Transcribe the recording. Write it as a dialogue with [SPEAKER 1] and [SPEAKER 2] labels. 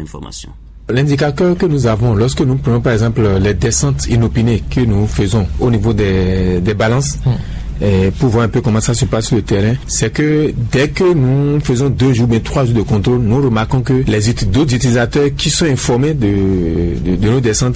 [SPEAKER 1] d'information.
[SPEAKER 2] L'indicateur que nous avons lorsque nous prenons par exemple les descentes inopinées que nous faisons au niveau des balances, pour voir un peu comment ça se passe sur le terrain, c'est que dès que nous faisons 2 jours, 3 jours de contrôle, nous remarquons que d'autres utilisateurs qui sont informés de nos descentes